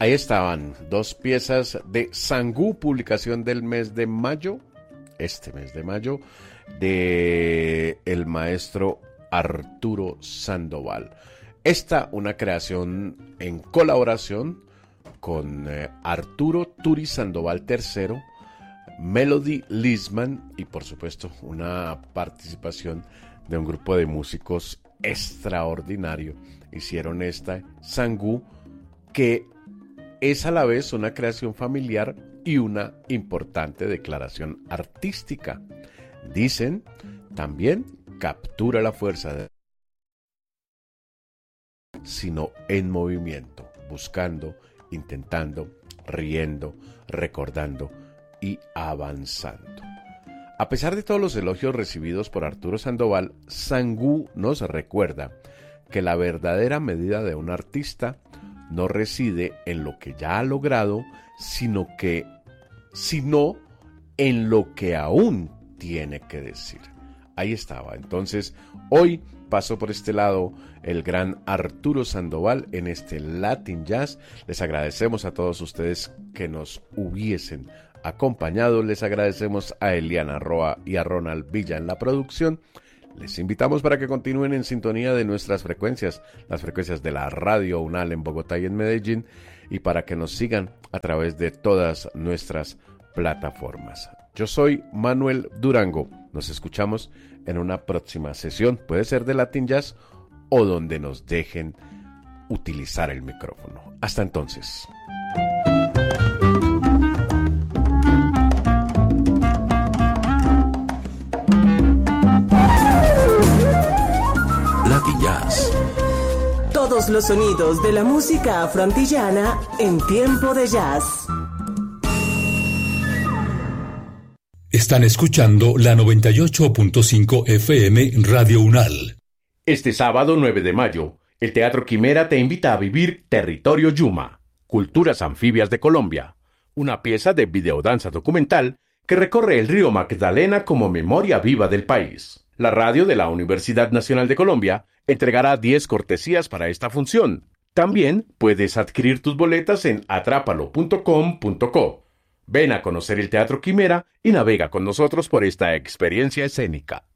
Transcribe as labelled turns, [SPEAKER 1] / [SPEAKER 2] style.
[SPEAKER 1] Ahí estaban dos piezas de Sangú, publicación del mes de mayo, este mes de mayo, de el maestro Arturo Sandoval. Esta, una creación en colaboración con Arturo Turi Sandoval III, Melody Lisman y por supuesto una participación de un grupo de músicos extraordinario. Hicieron esta Sangú, que es a la vez una creación familiar y una importante declaración artística. Dicen, también captura la fuerza de sino en movimiento, buscando, intentando, riendo, recordando y avanzando. A pesar de todos los elogios recibidos por Arturo Sandoval, Sangú nos recuerda que la verdadera medida de un artista no reside en lo que ya ha logrado, sino en lo que aún tiene que decir. Ahí estaba. Entonces, hoy pasó por este lado el gran Arturo Sandoval en este Latin Jazz. Les agradecemos a todos ustedes que nos hubiesen acompañado. Les agradecemos a Eliana Roa y a Ronald Villa en la producción. Les invitamos para que continúen en sintonía de nuestras frecuencias, las frecuencias de la Radio UNAL en Bogotá y en Medellín, y para que nos sigan a través de todas nuestras plataformas. Yo soy Manuel Durango. Nos escuchamos en una próxima sesión. Puede ser de Latin Jazz o donde nos dejen utilizar el micrófono. Hasta entonces.
[SPEAKER 2] Latin Jazz.
[SPEAKER 3] Todos los sonidos de la música afroantillana en tiempo de jazz.
[SPEAKER 2] Están escuchando la 98.5 FM Radio UNAL.
[SPEAKER 1] Este sábado 9 de mayo, el Teatro Quimera te invita a vivir Territorio Yuma, Culturas Anfibias de Colombia, una pieza de videodanza documental que recorre el río Magdalena como memoria viva del país. La radio de la Universidad Nacional de Colombia entregará 10 cortesías para esta función. También puedes adquirir tus boletas en atrápalo.com.co. Ven a conocer el Teatro Quimera y navega con nosotros por esta experiencia escénica.